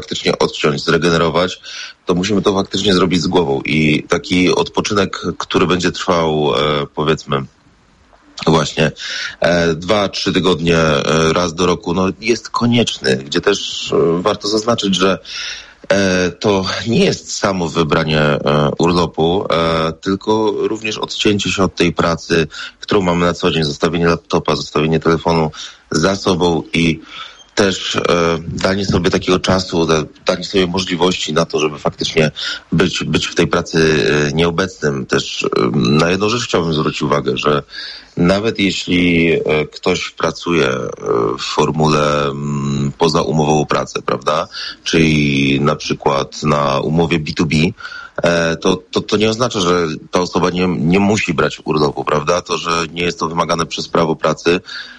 faktycznie odciąć, zregenerować, to musimy to faktycznie zrobić z głową. I taki odpoczynek, który będzie trwał, powiedzmy, właśnie 2-3 tygodnie raz do roku, no jest konieczny, gdzie też warto zaznaczyć, że to nie jest samo wybranie urlopu, tylko również odcięcie się od tej pracy, którą mamy na co dzień, zostawienie laptopa, zostawienie telefonu za sobą i też danie sobie takiego czasu, danie sobie możliwości na to, żeby faktycznie być w tej pracy nieobecnym. Też na jedną rzecz chciałbym zwrócić uwagę, że nawet jeśli ktoś pracuje w formule poza umową o pracę, prawda, czyli na przykład na umowie B2B, to nie oznacza, że ta osoba nie musi brać urlopu, prawda? To, że nie jest to wymagane przez prawo pracy,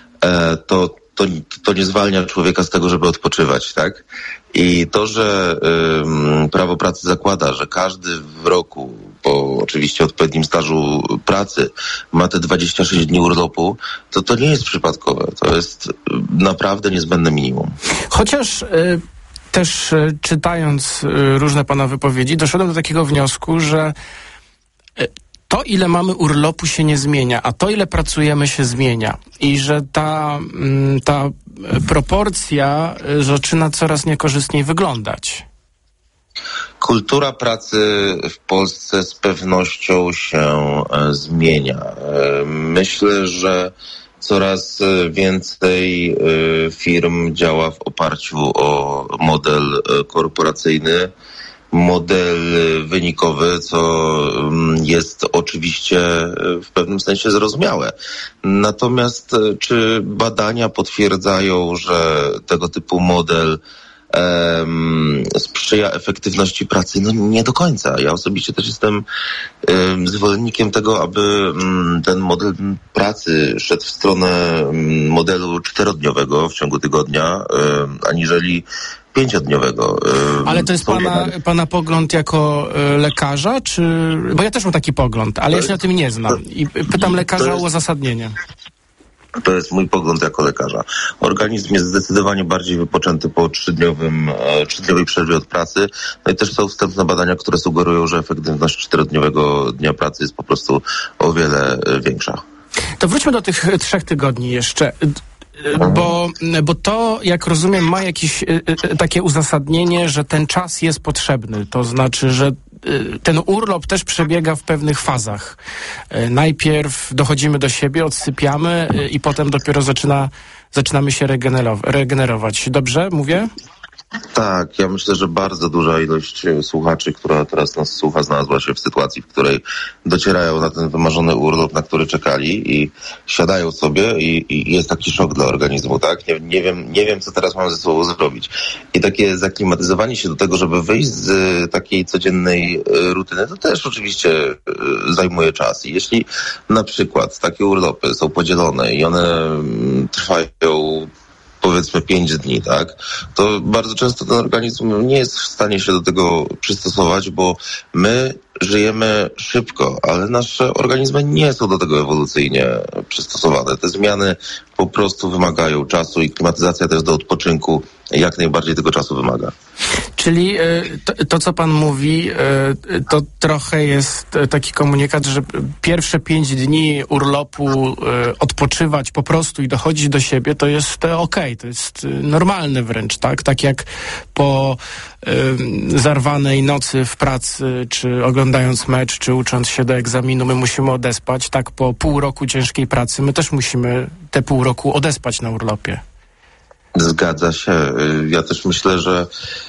to nie zwalnia człowieka z tego, żeby odpoczywać, tak? I to, że prawo pracy zakłada, że każdy w roku, po oczywiście odpowiednim stażu pracy, ma te 26 dni urlopu, to nie jest przypadkowe. To jest naprawdę niezbędne minimum. Chociaż też czytając różne pana wypowiedzi, doszedłem do takiego wniosku, że to, ile mamy urlopu, się nie zmienia, a to, ile pracujemy, się zmienia. I że ta proporcja zaczyna coraz niekorzystniej wyglądać. Kultura pracy w Polsce z pewnością się zmienia. Myślę, że coraz więcej firm działa w oparciu o model korporacyjny, model wynikowy, co jest oczywiście w pewnym sensie zrozumiałe. Natomiast czy badania potwierdzają, że tego typu model sprzyja efektywności pracy? No nie do końca. Ja osobiście też jestem zwolennikiem tego, aby ten model pracy szedł w stronę modelu 4-dniowego w ciągu tygodnia, aniżeli 5-dniowego. Ale to jest pana pogląd jako lekarza, czy... Bo ja też mam taki pogląd, ale ja się na tym nie znam. I pytam lekarza o uzasadnienie. To jest mój pogląd jako lekarza. Organizm jest zdecydowanie bardziej wypoczęty po 3-dniowej przerwie od pracy. No i też są wstępne badania, które sugerują, że efektywność 4-dniowego dnia pracy jest po prostu o wiele większa. To wróćmy do tych 3 tygodni jeszcze. Bo to, jak rozumiem, ma jakieś takie uzasadnienie, że ten czas jest potrzebny. To znaczy, że ten urlop też przebiega w pewnych fazach. Najpierw dochodzimy do siebie, odsypiamy i potem dopiero zaczynamy się regenerować. Dobrze mówię? Tak, ja myślę, że bardzo duża ilość słuchaczy, która teraz nas słucha, znalazła się w sytuacji, w której docierają na ten wymarzony urlop, na który czekali i siadają sobie i jest taki szok dla organizmu, tak? Nie wiem, co teraz mam ze sobą zrobić. I takie zaklimatyzowanie się do tego, żeby wyjść z takiej codziennej rutyny, to też oczywiście zajmuje czas. I jeśli na przykład takie urlopy są podzielone i one trwają powiedzmy 5 dni, tak, to bardzo często ten organizm nie jest w stanie się do tego przystosować, bo my żyjemy szybko, ale nasze organizmy nie są do tego ewolucyjnie przystosowane. Te zmiany po prostu wymagają czasu i klimatyzacja też do odpoczynku jak najbardziej tego czasu wymaga. Czyli to co pan mówi, to trochę jest taki komunikat, że pierwsze 5 dni urlopu odpoczywać po prostu i dochodzić do siebie, to jest okej, to jest normalne wręcz, tak? Tak jak po zarwanej nocy w pracy, czy oglądając mecz, czy ucząc się do egzaminu, my musimy odespać, tak po pół roku ciężkiej pracy my też musimy te pół roku odespać na urlopie. Zgadza się. Ja też myślę, że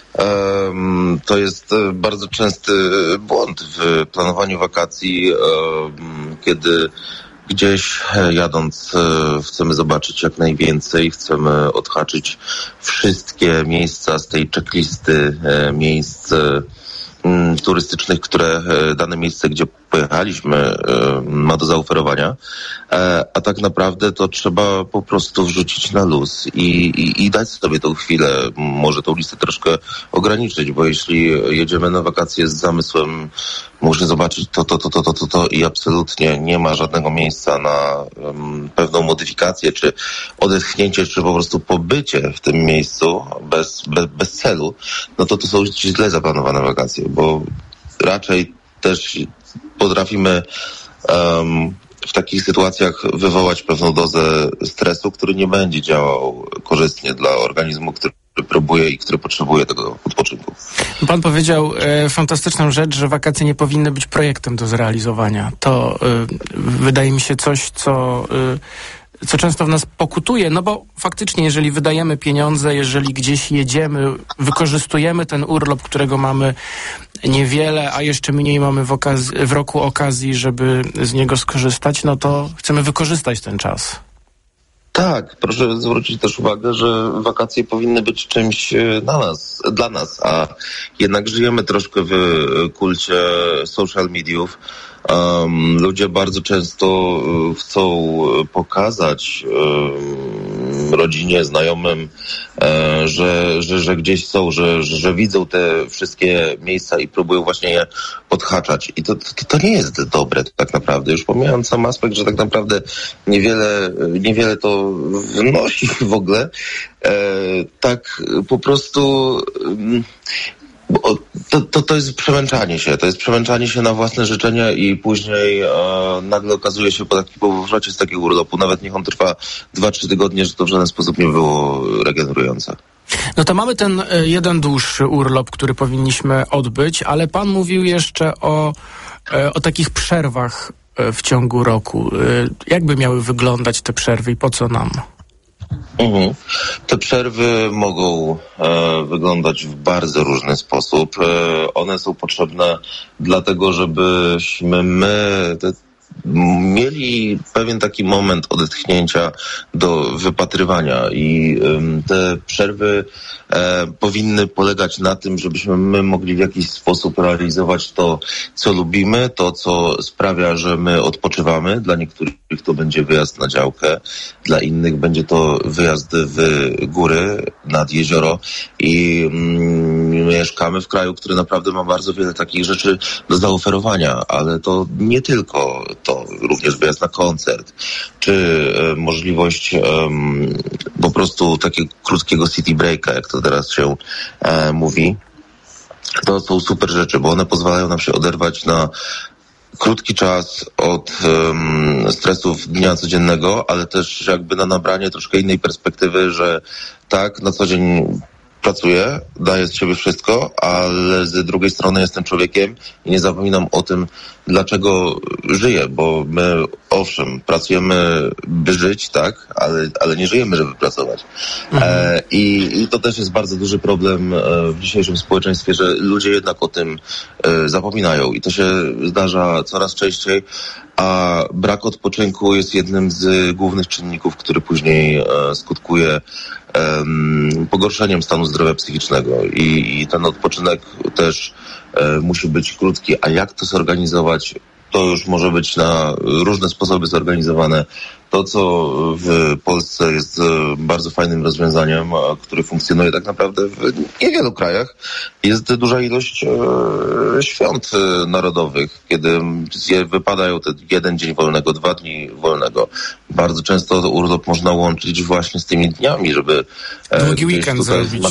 to jest bardzo częsty błąd w planowaniu wakacji, kiedy gdzieś jadąc chcemy zobaczyć jak najwięcej, chcemy odhaczyć wszystkie miejsca z tej checklisty miejsc turystycznych, które dane miejsce, gdzie pojechaliśmy, ma do zaoferowania, a tak naprawdę to trzeba po prostu wrzucić na luz i dać sobie tą chwilę, może tą listę troszkę ograniczyć, bo jeśli jedziemy na wakacje z zamysłem, muszę zobaczyć to i absolutnie nie ma żadnego miejsca na pewną modyfikację, czy odetchnięcie, czy po prostu pobycie w tym miejscu bez celu, no to są źle zaplanowane wakacje, bo raczej też potrafimy w takich sytuacjach wywołać pewną dozę stresu, który nie będzie działał korzystnie dla organizmu, który próbuje i który potrzebuje tego odpoczynku. Pan powiedział fantastyczną rzecz, że wakacje nie powinny być projektem do zrealizowania. To wydaje mi się coś, co często w nas pokutuje, no bo faktycznie, jeżeli wydajemy pieniądze, jeżeli gdzieś jedziemy, wykorzystujemy ten urlop, którego mamy niewiele, a jeszcze mniej mamy w roku okazji, żeby z niego skorzystać, no to chcemy wykorzystać ten czas. Tak, proszę zwrócić też uwagę, że wakacje powinny być czymś dla nas, a jednak żyjemy troszkę w kulcie social mediów. Ludzie bardzo często chcą pokazać rodzinie, znajomym, że gdzieś są, że widzą te wszystkie miejsca i próbują właśnie je odhaczać. I to nie jest dobre tak naprawdę. Już pomijając sam aspekt, że tak naprawdę niewiele to wnosi w ogóle. Tak po prostu... To jest przemęczanie się. To jest przemęczanie się na własne życzenia i później nagle okazuje się po powrocie z takiego urlopu, nawet niech on trwa 2-3 tygodnie, że to w żaden sposób nie było regenerujące. No to mamy ten jeden dłuższy urlop, który powinniśmy odbyć, ale pan mówił jeszcze o takich przerwach w ciągu roku. Jak by miały wyglądać te przerwy i po co nam? Te przerwy mogą wyglądać w bardzo różny sposób. One są potrzebne dlatego, żebyśmy mieli pewien taki moment odetchnięcia do wypatrywania i te przerwy powinny polegać na tym, żebyśmy my mogli w jakiś sposób realizować to, co lubimy, to, co sprawia, że my odpoczywamy. Dla niektórych to będzie wyjazd na działkę, dla innych będzie to wyjazd w góry, nad jezioro i mieszkamy w kraju, który naprawdę ma bardzo wiele takich rzeczy do zaoferowania, ale to nie tylko to, również wyjazd na koncert, czy możliwość po prostu takiego krótkiego city breaka, jak to teraz się mówi. To są super rzeczy, bo one pozwalają nam się oderwać na krótki czas od stresów dnia codziennego, ale też jakby na nabranie troszkę innej perspektywy, że tak, na co dzień pracuję, daję z siebie wszystko, ale z drugiej strony jestem człowiekiem i nie zapominam o tym, dlaczego żyję, bo my owszem, pracujemy, by żyć, tak, ale nie żyjemy, żeby pracować. I to też jest bardzo duży problem w dzisiejszym społeczeństwie, że ludzie jednak o tym zapominają i to się zdarza coraz częściej, a brak odpoczynku jest jednym z głównych czynników, który później skutkuje pogorszeniem stanu zdrowia psychicznego i ten odpoczynek też musi być krótki, a jak to zorganizować, to już może być na różne sposoby zorganizowane. To, co w Polsce jest bardzo fajnym rozwiązaniem, które funkcjonuje tak naprawdę w niewielu krajach, jest duża ilość świąt narodowych, kiedy wypadają te 1 dzień wolnego, 2 dni wolnego. Bardzo często urlop można łączyć właśnie z tymi dniami, żeby długi weekend zrobić.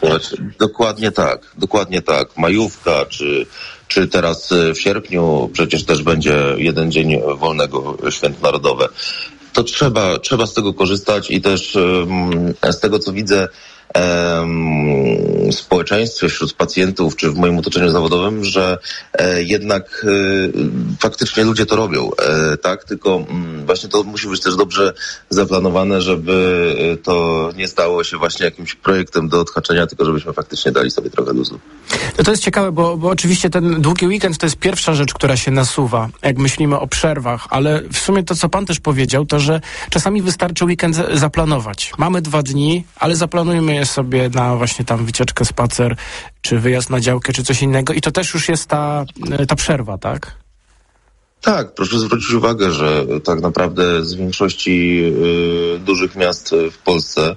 Dokładnie tak. Majówka, czy teraz w sierpniu przecież też będzie 1 dzień wolnego, święto narodowe. To trzeba z tego korzystać i też z tego, co widzę w społeczeństwie, wśród pacjentów, czy w moim otoczeniu zawodowym, że jednak faktycznie ludzie to robią, tak? Tylko właśnie to musi być też dobrze zaplanowane, żeby to nie stało się właśnie jakimś projektem do odhaczenia, tylko żebyśmy faktycznie dali sobie trochę luzu. To jest ciekawe, bo oczywiście ten długi weekend to jest pierwsza rzecz, która się nasuwa, jak myślimy o przerwach, ale w sumie to, co pan też powiedział, to, że czasami wystarczy weekend zaplanować. Mamy 2 dni, ale zaplanujmy je sobie na właśnie tam wycieczkę, spacer, czy wyjazd na działkę, czy coś innego i to też już jest ta przerwa, tak? Tak, proszę zwrócić uwagę, że tak naprawdę z większości dużych miast w Polsce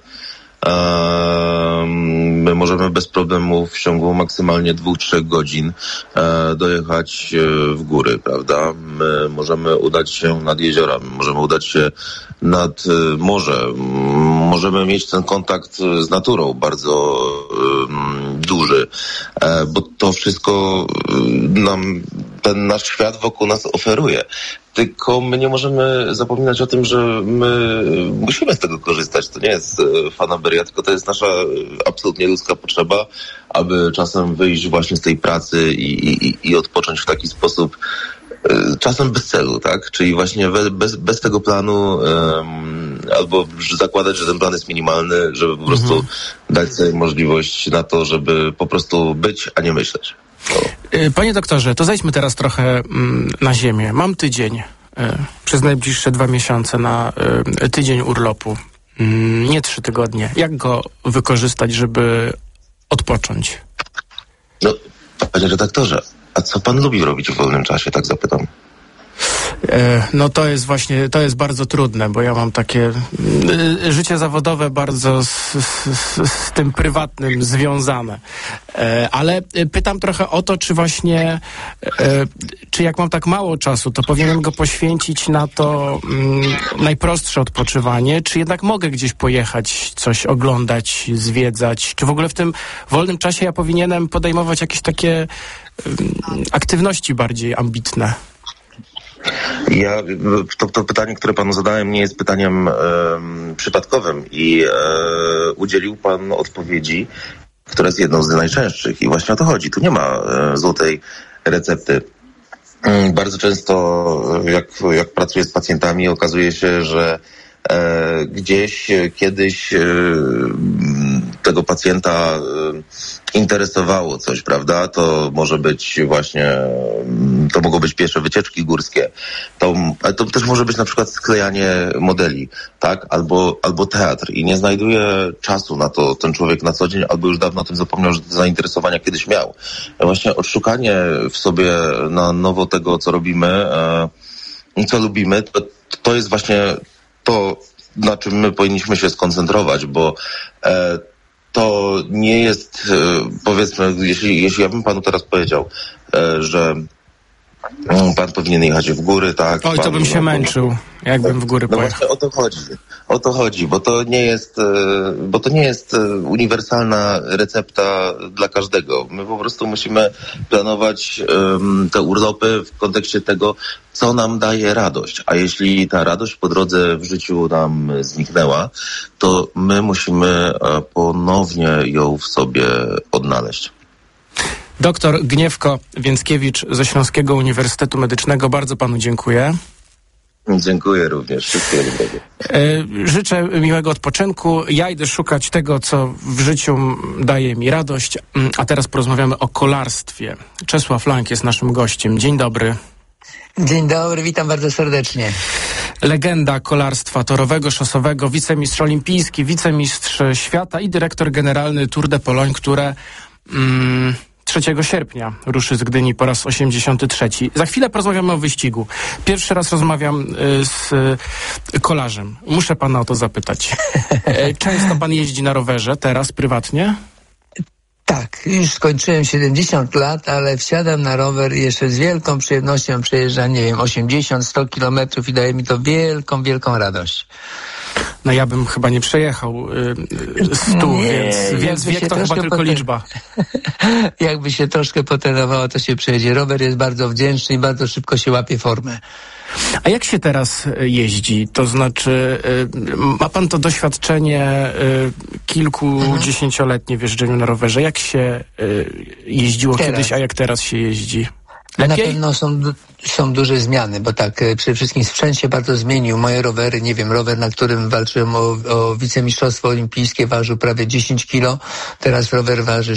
my możemy bez problemu w ciągu maksymalnie 2-3 godzin dojechać w góry, prawda? My możemy udać się nad jeziora, możemy udać się nad morze, możemy mieć ten kontakt z naturą bardzo duży, bo to wszystko nam ten nasz świat wokół nas oferuje. Tylko my nie możemy zapominać o tym, że my musimy z tego korzystać. To nie jest fanaberia, tylko to jest nasza absolutnie ludzka potrzeba, aby czasem wyjść właśnie z tej pracy i odpocząć w taki sposób, czasem bez celu, tak? Czyli właśnie bez tego planu, albo zakładać, że ten plan jest minimalny, żeby po prostu dać sobie możliwość na to, żeby po prostu być, a nie myśleć. Panie doktorze, to zejdźmy teraz trochę na ziemię. Mam tydzień przez najbliższe 2 miesiące na tydzień urlopu. Nie 3 tygodnie. Jak go wykorzystać, żeby odpocząć? No, panie redaktorze, a co pan lubi robić w wolnym czasie, tak zapytam? No to jest bardzo trudne, bo ja mam takie życie zawodowe bardzo z tym prywatnym związane. Ale pytam trochę o to, czy właśnie, czy jak mam tak mało czasu, to powinienem go poświęcić na to najprostsze odpoczywanie, czy jednak mogę gdzieś pojechać, coś oglądać, zwiedzać, czy w ogóle w tym wolnym czasie ja powinienem podejmować jakieś takie aktywności bardziej ambitne? To pytanie, które panu zadałem, nie jest pytaniem przypadkowym i udzielił pan odpowiedzi, która jest jedną z najczęstszych i właśnie o to chodzi. Tu nie ma złotej recepty. Bardzo często, jak pracuję z pacjentami, okazuje się, że gdzieś kiedyś tego pacjenta interesowało coś, prawda? To może być właśnie, to mogą być piesze wycieczki górskie, ale to też może być na przykład sklejanie modeli, tak? Albo teatr i nie znajduje czasu na to ten człowiek na co dzień, albo już dawno o tym zapomniał, że te zainteresowania kiedyś miał. Właśnie odszukanie w sobie na nowo tego, co robimy i co lubimy, to jest właśnie to, na czym my powinniśmy się skoncentrować, bo to nie jest, powiedzmy, jeśli ja bym panu teraz powiedział, że pan powinien jechać w góry, tak? Oj, to bym się męczył, jakbym w góry pojechał. Właśnie o to chodzi, bo to nie jest uniwersalna recepta dla każdego. My po prostu musimy planować te urlopy w kontekście tego, co nam daje radość. A jeśli ta radość po drodze w życiu nam zniknęła, to my musimy ponownie ją w sobie odnaleźć. Doktor Gniewko Więckiewicz ze Śląskiego Uniwersytetu Medycznego. Bardzo panu dziękuję. Dziękuję również. Wszystkiego dobrego. Życzę miłego odpoczynku. Ja idę szukać tego, co w życiu daje mi radość. A teraz porozmawiamy o kolarstwie. Czesław Lang jest naszym gościem. Dzień dobry. Dzień dobry, witam bardzo serdecznie. Legenda kolarstwa torowego, szosowego, wicemistrz olimpijski, wicemistrz świata i dyrektor generalny Tour de Pologne, które 3 sierpnia ruszy z Gdyni po raz 83. Za chwilę porozmawiamy o wyścigu. Pierwszy raz rozmawiam z kolarzem. Muszę pana o to zapytać. Często pan jeździ na rowerze, teraz prywatnie? Tak, już skończyłem 70 lat, ale wsiadam na rower i jeszcze z wielką przyjemnością przejeżdżam, 80-100 kilometrów i daje mi to wielką radość. No ja bym chyba nie przejechał 100, więc wiek to chyba tylko liczba. Jakby się troszkę potrenowało, to się przejedzie. Rower jest bardzo wdzięczny i bardzo szybko się łapie formę. A jak się teraz jeździ? To znaczy, ma pan to doświadczenie kilkudziesięcioletnie w jeżdżeniu na rowerze. Jak się jeździło kiedyś, a jak teraz się jeździ? Lepiej? Na pewno są duże zmiany, bo tak, przede wszystkim sprzęt się bardzo zmienił. Moje rowery, nie wiem, rower, na którym walczyłem o wicemistrzostwo olimpijskie, ważył prawie 10 kilo. Teraz rower waży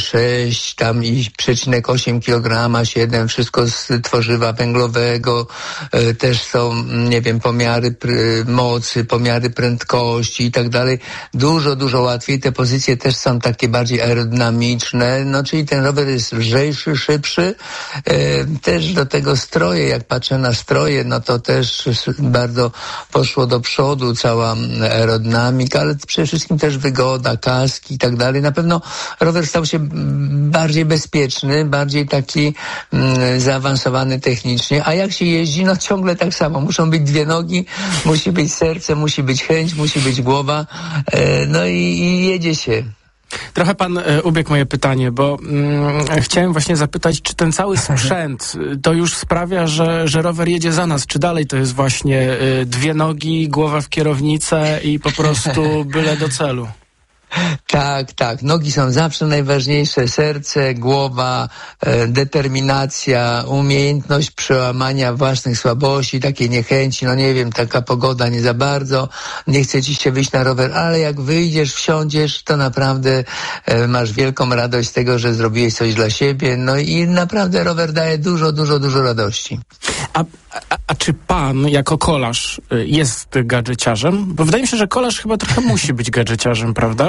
6,8 kg, 7, wszystko z tworzywa węglowego. Też są, nie wiem, pomiary mocy, pomiary prędkości i tak dalej. Dużo łatwiej. Te pozycje też są takie bardziej aerodynamiczne. No, czyli ten rower jest lżejszy, szybszy. też do tego stroje, jak patrzę na stroje, no to też bardzo poszło do przodu, cała aerodynamika, ale przede wszystkim też wygoda, kaski i tak dalej. Na pewno rower stał się bardziej bezpieczny, bardziej taki zaawansowany technicznie, a jak się jeździ, no ciągle tak samo. Muszą być dwie nogi, musi być serce, musi być chęć, musi być głowa, no i jedzie się. Trochę pan ubiegł moje pytanie, bo chciałem właśnie zapytać, czy ten cały sprzęt to już sprawia, że rower jedzie za nas, czy dalej to jest właśnie dwie nogi, głowa w kierownicę i po prostu byle do celu? Tak. Nogi są zawsze najważniejsze. Serce, głowa, determinacja, umiejętność przełamania własnych słabości, takiej niechęci. No nie wiem, taka pogoda nie za bardzo. Nie chce ci się wyjść na rower, ale jak wyjdziesz, wsiądziesz, to naprawdę masz wielką radość z tego, że zrobiłeś coś dla siebie. No i naprawdę rower daje dużo radości. A czy pan jako kolarz jest gadżeciarzem? Bo wydaje mi się, że kolarz chyba trochę musi być gadżeciarzem, prawda?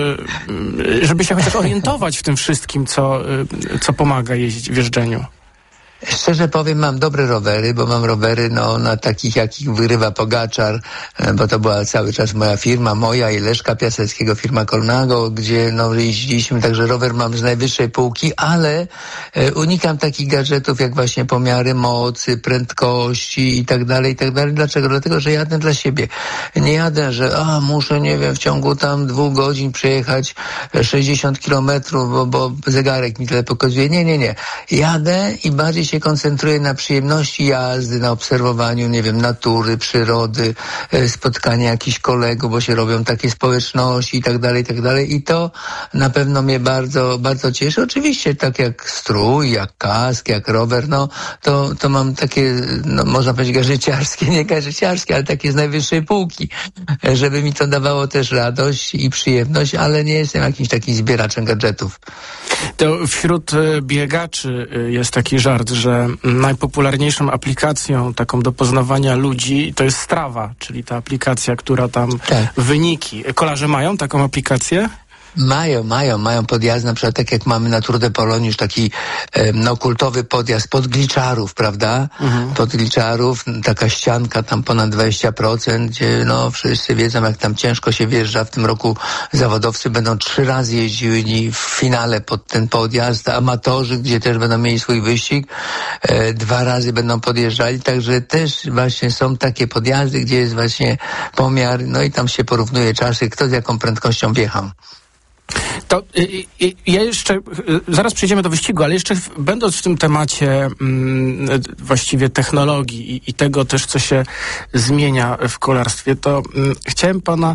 Żeby się chociaż orientować w tym wszystkim, co pomaga jeździć w jeżdżeniu. Szczerze powiem, mam dobre rowery, bo mam rowery na takich, jakich wyrywa Pogaczar, bo to była cały czas moja firma, moja i Leszka Piaseckiego, firma Colnago, gdzie jeździliśmy, także rower mam z najwyższej półki, ale unikam takich gadżetów jak właśnie pomiary mocy, prędkości i tak dalej, i tak dalej. Dlaczego? Dlatego, że jadę dla siebie. Nie jadę, że muszę, nie wiem, w ciągu tam 2 godzin przejechać 60 kilometrów, bo zegarek mi tyle pokazuje. Nie. Jadę i bardziej się koncentruję na przyjemności jazdy, na obserwowaniu, nie wiem, natury, przyrody, spotkania jakichś kolegów, bo się robią takie społeczności i tak dalej. I to na pewno mnie bardzo cieszy. Oczywiście tak jak strój, jak kask, jak rower, to mam takie, można powiedzieć gadżeciarskie, nie gadżeciarskie, ale takie z najwyższej półki, żeby mi to dawało też radość i przyjemność, ale nie jestem jakimś takim zbieraczem gadżetów. To wśród biegaczy jest taki żart, że najpopularniejszą aplikacją taką do poznawania ludzi to jest Strava, czyli ta aplikacja, która tam wyniki. Kolarze mają taką aplikację? Mają podjazd, na przykład tak jak mamy na Tour de Pologne już taki kultowy podjazd Podgliczarów, prawda? Podgliczarów, taka ścianka tam ponad 20%, gdzie wszyscy wiedzą, jak tam ciężko się wjeżdża. W tym roku zawodowcy będą 3 razy jeździli w finale pod ten podjazd, amatorzy, gdzie też będą mieli swój wyścig, 2 razy będą podjeżdżali, także też właśnie są takie podjazdy, gdzie jest właśnie pomiar, i tam się porównuje czasy, kto z jaką prędkością wjechał. To ja jeszcze, zaraz przejdziemy do wyścigu, ale jeszcze będąc w tym temacie właściwie technologii i tego też, co się zmienia w kolarstwie, to chciałem pana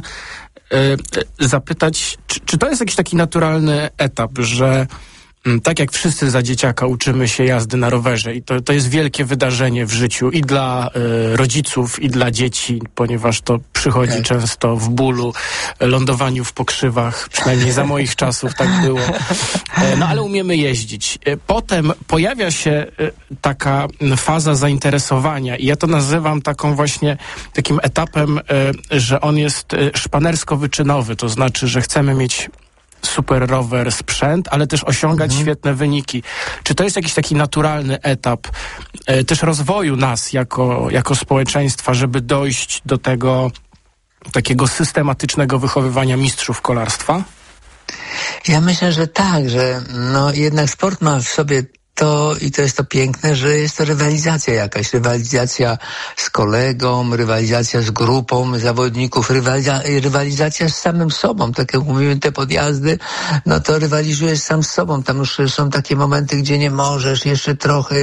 zapytać, czy to jest jakiś taki naturalny etap, że tak jak wszyscy za dzieciaka uczymy się jazdy na rowerze i to jest wielkie wydarzenie w życiu i dla rodziców, i dla dzieci, ponieważ to przychodzi często w bólu, lądowaniu w pokrzywach, przynajmniej za moich czasów tak było. Ale umiemy jeździć. Potem pojawia się taka faza zainteresowania i ja to nazywam takim etapem, że on jest szpanersko-wyczynowy, to znaczy, że chcemy mieć super rower, sprzęt, ale też osiągać świetne wyniki. Czy to jest jakiś taki naturalny etap też rozwoju nas jako społeczeństwa, żeby dojść do tego takiego systematycznego wychowywania mistrzów kolarstwa? Ja myślę, że tak, że jednak sport ma w sobie to jest to piękne, że jest to rywalizacja jakaś, rywalizacja z kolegą, rywalizacja z grupą zawodników, rywalizacja z samym sobą, tak jak mówimy te podjazdy, to rywalizujesz sam z sobą, tam już są takie momenty, gdzie nie możesz, jeszcze trochę,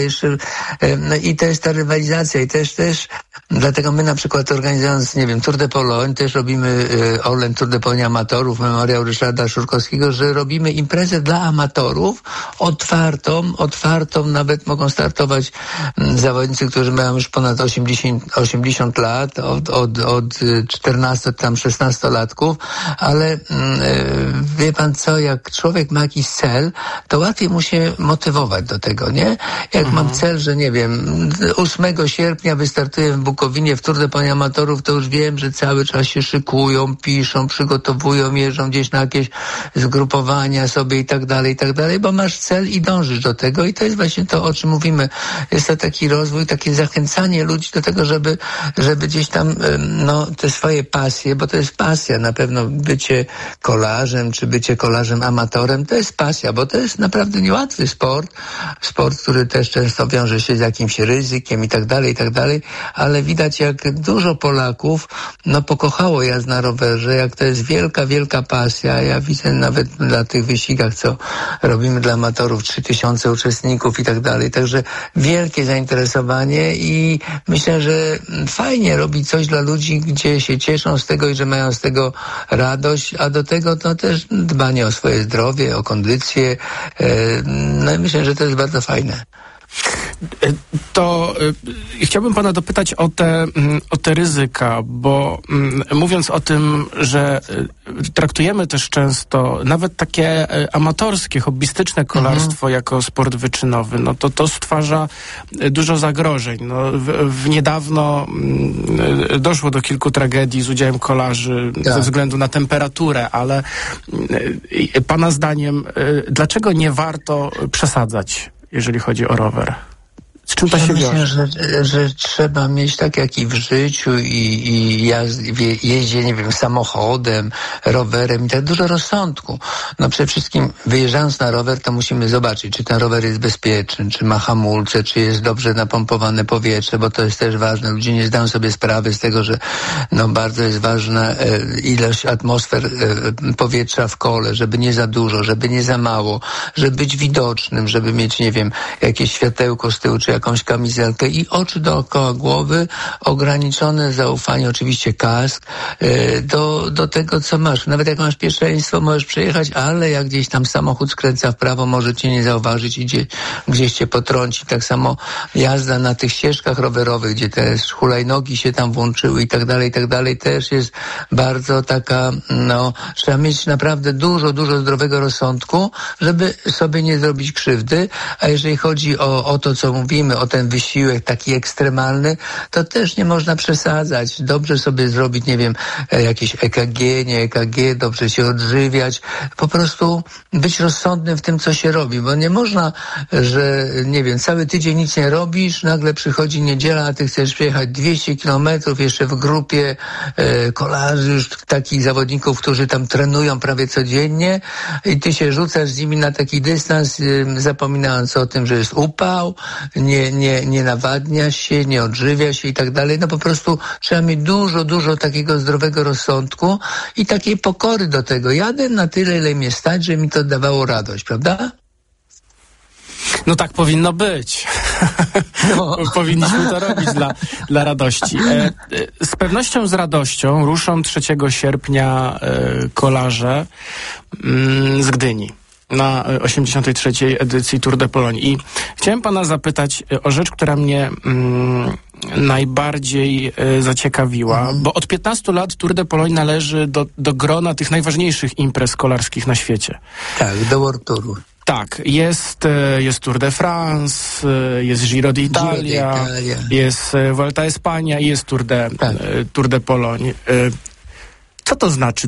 i to jest ta rywalizacja i też dlatego my na przykład organizując, nie wiem, Tour de Pologne, też robimy Orlen Tour de Pologne amatorów, Memoriał Ryszarda Szurkowskiego, że robimy imprezę dla amatorów, otwartą, nawet mogą startować zawodnicy, którzy mają już ponad 80 lat, od 14, tam 16-latków, ale wie pan co, jak człowiek ma jakiś cel, to łatwiej mu się motywować do tego, nie? Jak mam cel, że nie wiem, 8 sierpnia wystartuję w Bukureszcie, Bukowinie w Tour de Pologne amatorów, to już wiem, że cały czas się szykują, piszą, przygotowują, jeżdżą gdzieś na jakieś zgrupowania sobie i tak dalej, bo masz cel i dążysz do tego i to jest właśnie to, o czym mówimy. Jest to taki rozwój, takie zachęcanie ludzi do tego, żeby gdzieś tam, te swoje pasje, bo to jest pasja, na pewno bycie kolarzem, czy bycie kolarzem amatorem, to jest pasja, bo to jest naprawdę niełatwy sport, który też często wiąże się z jakimś ryzykiem i tak dalej, ale widać, jak dużo Polaków, pokochało jazdę na rowerze, jak to jest wielka, wielka pasja. Ja widzę nawet na tych wyścigach, co robimy dla amatorów, 3000 uczestników i tak dalej, także wielkie zainteresowanie i myślę, że fajnie robić coś dla ludzi, gdzie się cieszą z tego i że mają z tego radość, a do tego to też dbanie o swoje zdrowie, o kondycję. No i myślę, że to jest bardzo fajne. To chciałbym pana dopytać o te ryzyka, bo mówiąc o tym, że traktujemy też często nawet takie amatorskie, hobbystyczne kolarstwo jako sport wyczynowy, no to stwarza dużo zagrożeń. No, niedawno doszło do kilku tragedii z udziałem kolarzy ze względu na temperaturę, ale pana zdaniem, dlaczego nie warto przesadzać, jeżeli chodzi o rower? Z czym to się wiąże? Myślę, że trzeba mieć tak jak i w życiu i jeździe, nie wiem, samochodem, rowerem i tak dużo rozsądku. No przede wszystkim wyjeżdżając na rower, to musimy zobaczyć, czy ten rower jest bezpieczny, czy ma hamulce, czy jest dobrze napompowane powietrze, bo to jest też ważne. Ludzie nie zdają sobie sprawy z tego, że bardzo jest ważna ilość atmosfer powietrza w kole, żeby nie za dużo, żeby nie za mało, żeby być widocznym, żeby mieć, nie wiem, jakieś światełko z tyłu, czy jakąś kamizelkę i oczy dookoła głowy, ograniczone zaufanie, oczywiście kask, do tego, co masz. Nawet jak masz pierwszeństwo, możesz przejechać, ale jak gdzieś tam samochód skręca w prawo, może cię nie zauważyć i gdzieś cię potrąci. Tak samo jazda na tych ścieżkach rowerowych, gdzie te hulajnogi się tam włączyły i tak dalej, też jest bardzo taka, trzeba mieć naprawdę dużo, dużo zdrowego rozsądku, żeby sobie nie zrobić krzywdy, a jeżeli chodzi o to, co mówimy, o ten wysiłek taki ekstremalny, to też nie można przesadzać. Dobrze sobie zrobić, nie wiem, jakieś EKG, nie EKG, dobrze się odżywiać, po prostu być rozsądnym w tym, co się robi, bo nie można, że, nie wiem, cały tydzień nic nie robisz, nagle przychodzi niedziela, a ty chcesz przejechać 200 kilometrów jeszcze w grupie kolarzy, już takich zawodników, którzy tam trenują prawie codziennie i ty się rzucasz z nimi na taki dystans, zapominając o tym, że jest upał, nie nawadnia się, nie odżywia się i tak dalej. No po prostu trzeba mieć dużo, dużo takiego zdrowego rozsądku i takiej pokory do tego. Jadę na tyle, ile mnie stać, że mi to dawało radość, prawda? No tak powinno być. Powinniśmy to robić dla radości. Z pewnością z radością ruszą 3 sierpnia kolarze z Gdyni na 83. edycji Tour de Pologne. I chciałem pana zapytać o rzecz, która mnie najbardziej zaciekawiła, bo od 15 lat Tour de Pologne należy do grona tych najważniejszych imprez kolarskich na świecie. Tak, do World Touru. Tak, jest Tour de France, jest Giro d'Italia, jest Vuelta España i jest Tour de Pologne. Co to znaczy?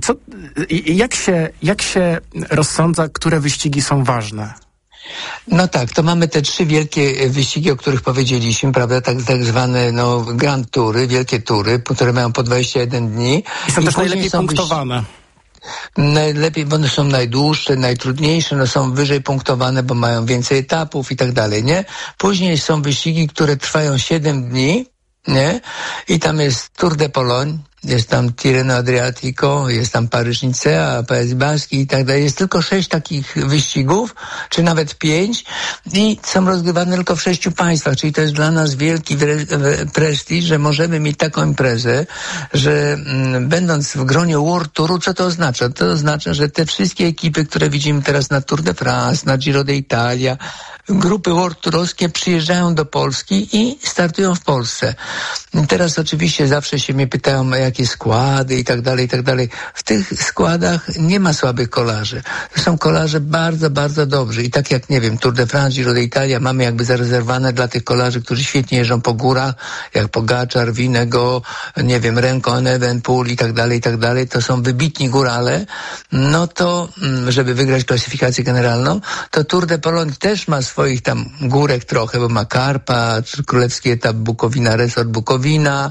Jak się rozsądza, które wyścigi są ważne? No tak, to mamy te 3 wielkie wyścigi, o których powiedzieliśmy, prawda, tak zwane Grand Toury, wielkie tury, które mają po 21 dni. I są też najlepiej punktowane. Najlepiej, bo one są najdłuższe, najtrudniejsze, są wyżej punktowane, bo mają więcej etapów i tak dalej, nie? Później są wyścigi, które trwają 7 dni, nie? I tam jest Tour de Pologne, jest tam Tirreno Adriatico, jest tam Paryż-Nicea, Pays Basque i tak dalej. Jest tylko 6 takich wyścigów, czy nawet 5 i są rozgrywane tylko w 6 państwach, czyli to jest dla nas wielki prestiż, że możemy mieć taką imprezę, że będąc w gronie World Touru, co to oznacza? To oznacza, że te wszystkie ekipy, które widzimy teraz na Tour de France, na Giro d'Italia, grupy World Tourowskie przyjeżdżają do Polski i startują w Polsce. Teraz oczywiście zawsze się mnie pytają, jakie składy i tak dalej, i tak dalej. W tych składach nie ma słabych kolarzy. To są kolarze bardzo, bardzo dobrzy. I tak jak, nie wiem, Tour de France, Giro d'Italia mamy jakby zarezerwowane dla tych kolarzy, którzy świetnie jeżdżą po górach, jak Pogačar, Vinego, nie wiem, Remco Evenepoel i tak dalej. To są wybitni górale. No to, żeby wygrać klasyfikację generalną, to Tour de Pologne też ma swoich tam górek trochę, bo ma Karpacz, królewski etap Bukowina, resort Bukowina,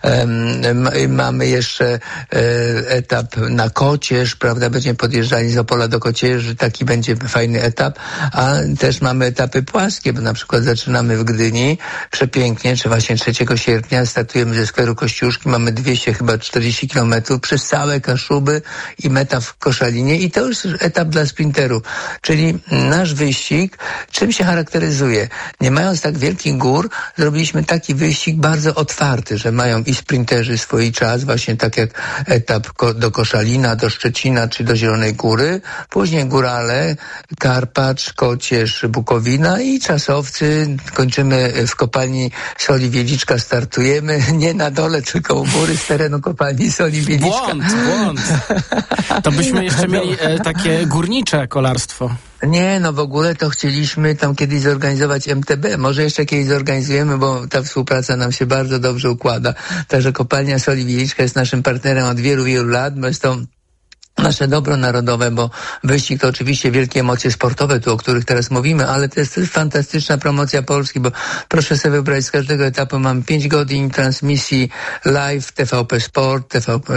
mamy jeszcze etap na Kocież, prawda, będziemy podjeżdżali z Opola do Kocieży, taki będzie fajny etap, a też mamy etapy płaskie, bo na przykład zaczynamy w Gdyni, przepięknie, czy właśnie 3 sierpnia startujemy ze skweru Kościuszki, mamy 240 kilometrów przez całe Kaszuby i meta w Koszalinie i to już etap dla sprinterów, czyli nasz wyścig czym się charakteryzuje? Nie mając tak wielkich gór, zrobiliśmy taki wyścig bardzo otwarty, że mają i sprinterzy swój czas, właśnie tak jak etap do Koszalina, do Szczecina czy do Zielonej Góry, później górale, Karpacz, Kocież, Bukowina i czasowcy. Kończymy w kopalni Soli Wiedziczka, startujemy nie na dole, tylko u góry z terenu kopalni Soli Wiedziczka. Błąd. To byśmy jeszcze mieli takie górnicze kolarstwo. Nie, no w ogóle to chcieliśmy tam kiedyś zorganizować MTB. Może jeszcze kiedyś zorganizujemy, bo ta współpraca nam się bardzo dobrze układa. Także kopalnia Soli Wiedziczka jest naszym partnerem od wielu, wielu lat, bo jest to nasze dobro narodowe, bo wyścig to oczywiście wielkie emocje sportowe, tu o których teraz mówimy, ale to jest też fantastyczna promocja Polski, bo proszę sobie wyobrazić, z każdego etapu mamy 5 godzin transmisji live, TVP Sport,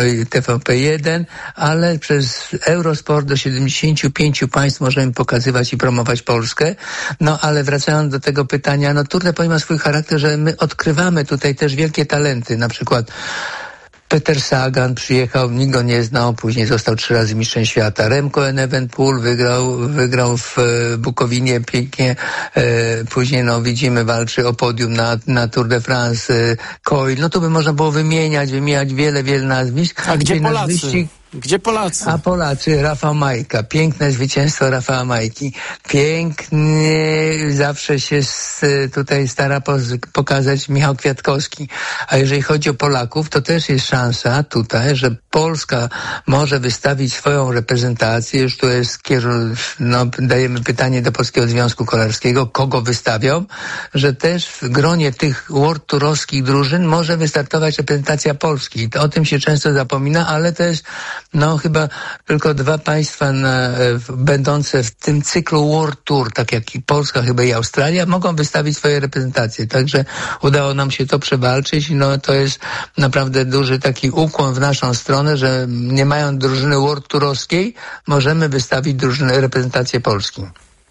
TVP1, ale przez Eurosport do 75 państw możemy pokazywać i promować Polskę. No ale wracając do tego pytania, no Tour de Pologne ma swój charakter, że my odkrywamy tutaj też wielkie talenty, na przykład Peter Sagan przyjechał, nikt go nie znał, później został 3 razy mistrzem świata. Remco Evenepoel wygrał w Bukowinie pięknie, później no widzimy, walczy o podium na Tour de France, Coyle, no to by można było wymieniać wiele nazwisk. A gdzie Polacy? Gdzie Polacy? A Polacy, Rafał Majka. Piękne zwycięstwo Rafała Majki. Pięknie zawsze się tutaj stara pokazać Michał Kwiatkowski. A jeżeli chodzi o Polaków, to też jest szansa tutaj, że Polska może wystawić swoją reprezentację. Już tu jest dajemy pytanie do Polskiego Związku Kolarskiego, kogo wystawią, że też w gronie tych World Tourowskich drużyn może wystartować reprezentacja Polski. O tym się często zapomina, ale to jest chyba tylko 2 państwa będące w tym cyklu World Tour, tak jak i Polska, chyba i Australia, mogą wystawić swoje reprezentacje. Także udało nam się to przewalczyć. No to jest naprawdę duży taki ukłon w naszą stronę, że nie mając drużyny World Tourowskiej, możemy wystawić reprezentację Polski.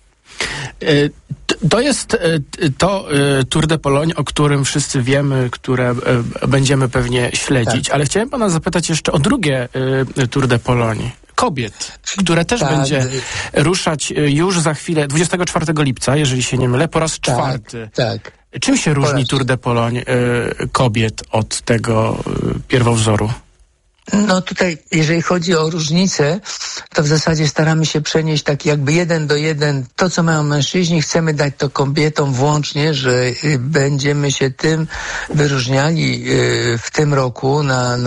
To jest to Tour de Pologne, o którym wszyscy wiemy, które będziemy pewnie śledzić, ale chciałem pana zapytać jeszcze o drugie Tour de Pologne. Kobiet, które też będzie ruszać już za chwilę, 24 lipca, jeżeli się nie mylę, po raz 4. Tak. Czym się różni Tour de Pologne kobiet od tego pierwowzoru? No tutaj, jeżeli chodzi o różnice, to w zasadzie staramy się przenieść tak jakby 1 do 1 to, co mają mężczyźni, chcemy dać to kobietom włącznie, że będziemy się tym wyróżniali w tym roku,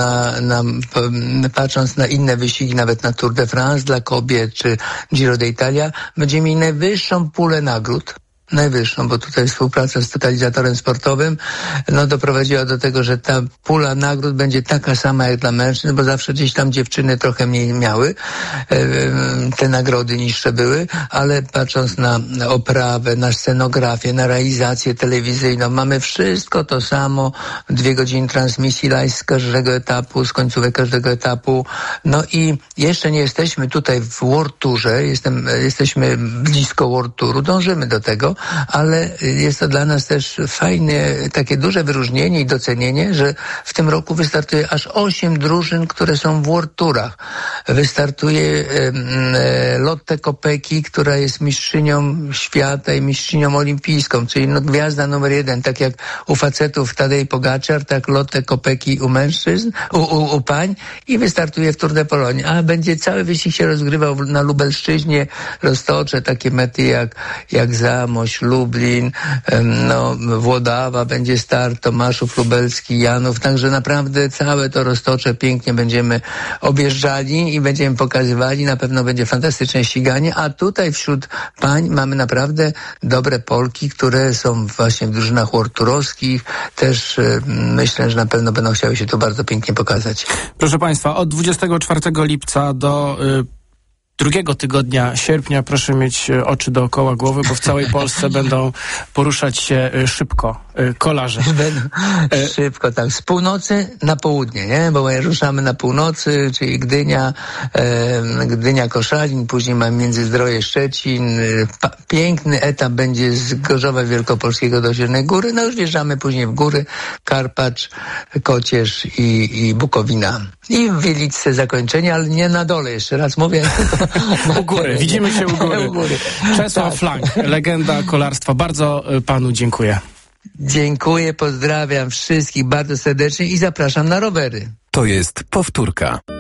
patrząc na inne wyścigi, nawet na Tour de France dla kobiet, czy Giro d'Italia, będziemy mieli najwyższą pulę nagród. Najwyższą, bo tutaj współpraca z totalizatorem sportowym doprowadziła do tego, że ta pula nagród będzie taka sama jak dla mężczyzn, bo zawsze gdzieś tam dziewczyny trochę mniej miały, te nagrody niższe były, ale patrząc na oprawę, na scenografię, na realizację telewizyjną, mamy wszystko to samo, 2 godziny transmisji live z każdego etapu, z końcówek każdego etapu, no i jeszcze nie jesteśmy tutaj w World Tourze, jesteśmy blisko World Touru, dążymy do tego, ale jest to dla nas też fajne, takie duże wyróżnienie i docenienie, że w tym roku wystartuje aż 8 drużyn, które są w World Tourach. Wystartuje Lotte Kopecky, która jest mistrzynią świata i mistrzynią olimpijską, czyli gwiazda numer 1, tak jak u facetów Tadej Pogačar, tak Lotte Kopecky u mężczyzn, u pań i wystartuje w Tour de Pologne. A będzie cały wyścig się rozgrywał na Lubelszczyźnie, Roztocze, takie mety jak Zamość, Zamość, Lublin, Włodawa, będzie start Tomaszów, Lubelski, Janów, także naprawdę całe to Roztocze pięknie będziemy objeżdżali i będziemy pokazywali, na pewno będzie fantastyczne ściganie, a tutaj wśród pań mamy naprawdę dobre Polki, które są właśnie w drużynach World Tourowskich, też myślę, że na pewno będą chciały się tu bardzo pięknie pokazać. Proszę Państwa, od 24 lipca do drugiego tygodnia sierpnia proszę mieć oczy dookoła głowy, bo w całej Polsce będą poruszać się szybko kolarze. Szybko, tak. Z północy na południe, nie? Bo my ruszamy na północy, czyli Gdynia, Koszalin, później mamy Międzyzdroje, Szczecin. Piękny etap będzie z Gorzowa Wielkopolskiego do Zielonej Góry. No już wjeżdżamy później w góry, Karpacz, Kocierz i Bukowina. I w Wieliczce zakończenie, ale nie na dole, jeszcze raz mówię. U góry, widzimy się u góry. Czesław Flank, legenda kolarstwa. Bardzo panu dziękuję. Dziękuję, pozdrawiam wszystkich bardzo serdecznie i zapraszam na rowery. To jest powtórka.